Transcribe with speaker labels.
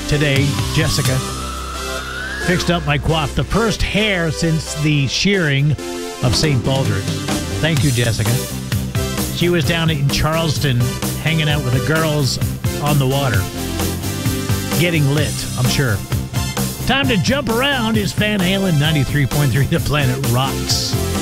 Speaker 1: today, Jessica. Fixed up my coif. The first hair since the shearing of St. Baldrick's. Thank you, Jessica. She was down in Charleston hanging out with the girls on the water. Getting lit, I'm sure. Time to jump around is Van Halen 93.3 The Planet Rocks.